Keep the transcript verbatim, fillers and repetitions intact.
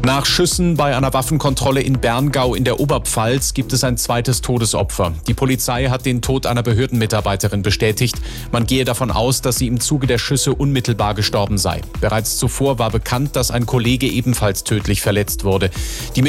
Nach Schüssen bei einer Waffenkontrolle in Berngau in der Oberpfalz gibt es ein zweites Todesopfer. Die Polizei hat den Tod einer Behördenmitarbeiterin bestätigt. Man gehe davon aus, dass sie im Zuge der Schüsse unmittelbar gestorben sei. Bereits zuvor war bekannt, dass ein Kollege ebenfalls tödlich verletzt wurde. Die